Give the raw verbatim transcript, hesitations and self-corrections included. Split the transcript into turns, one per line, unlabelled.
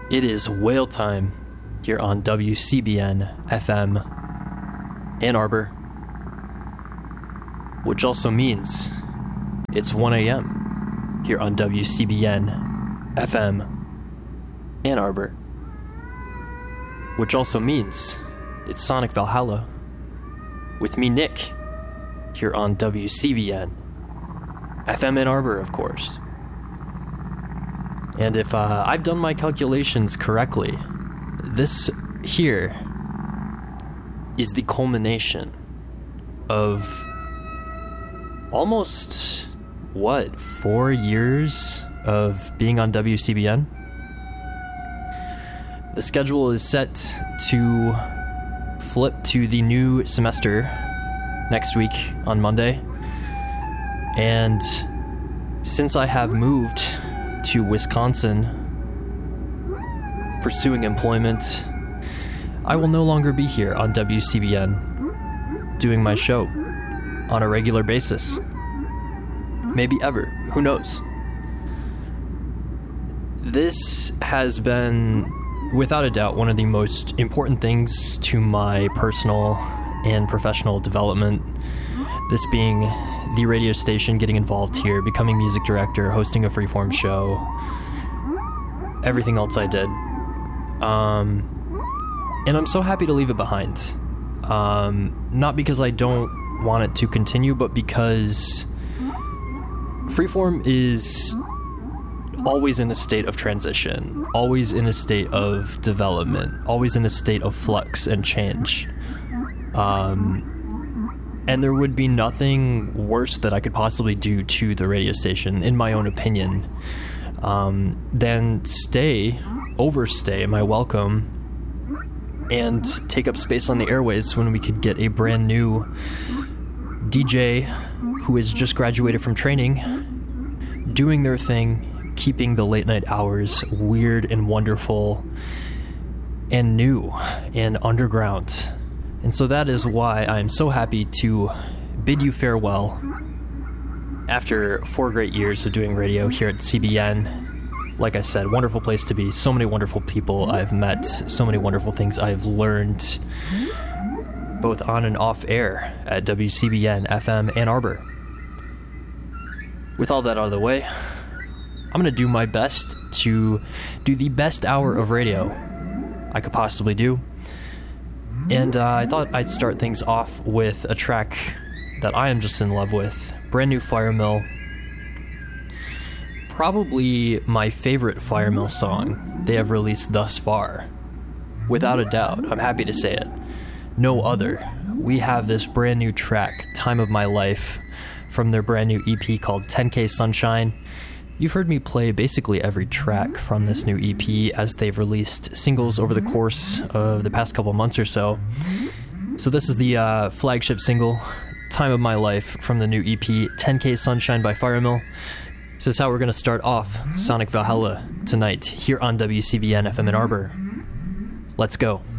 It is whale time here on W C B N F M Ann Arbor, which also means it's one a.m. here on W C B N F M Ann Arbor, which also means it's Sonic Valhalla with me, Nick, here on W C B N F M Ann Arbor, of course. And if uh, I've done my calculations correctly, this here is the culmination of almost, what, four years of being on W C B N? The schedule is set to flip to the new semester next week on Monday. And since I have moved to Wisconsin, pursuing employment, I will no longer be here on W C B N doing my show on a regular basis. Maybe ever. Who knows? This has been, without a doubt, one of the most important things to my personal and professional development. This being the radio station, getting involved here, becoming music director, hosting a freeform show, everything else I did. Um, and I'm so happy to leave it behind. Um, not because I don't want it to continue, but because freeform is always in a state of transition, always in a state of development, always in a state of flux and change. Um... And there would be nothing worse that I could possibly do to the radio station, in my own opinion, um, than stay, overstay my welcome, and take up space on the airways when we could get a brand new D J who has just graduated from training, doing their thing, keeping the late night hours weird and wonderful and new and underground. And so that is why I'm so happy to bid you farewell after four great years of doing radio here at C B N. Like I said, wonderful place to be. So many wonderful people I've met. So many wonderful things I've learned, both on and off air at W C B N F M Ann Arbor. With all that out of the way, I'm going to do my best to do the best hour of radio I could possibly do. And uh, I thought I'd start things off with a track that I am just in love with. Brand new Firemill. Probably my favorite Firemill song they have released thus far. Without a doubt, I'm happy to say it. No other. We have this brand new track, Time of My Life, from their brand new E P called ten K Sunshine. You've heard me play basically every track from this new E P as they've released singles over the course of the past couple months or so. So this is the uh, flagship single, Time of My Life, from the new E P, ten K Sunshine by Firemill. This is how we're going to start off Sonic Valhalla tonight here on W C B N F M Ann Arbor. Let's go.